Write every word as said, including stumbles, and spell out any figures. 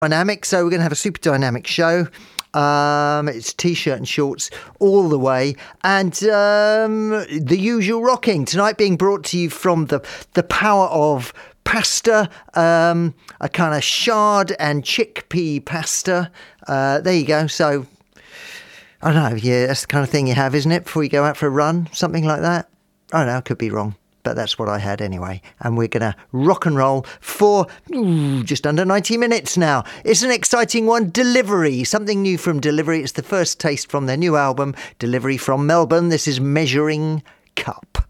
Dynamic, so we're going to have a super dynamic show. Um, it's t-shirt and shorts all the way, and um, the usual rocking tonight being brought to you from the the power of pasta, um, a kind of chard and chickpea pasta. Uh, there you go. So I don't know. Yeah, that's the kind of thing you have, isn't it? Before you go out for a run, something like that. I don't know. I could be wrong. But that's what I had anyway. And we're going to rock and roll for ooh, just under ninety minutes now. It's an exciting one. Delivery. Something new from Delivery. It's the first taste from their new album, Delivery from Melbourne. This is Measuring Cup.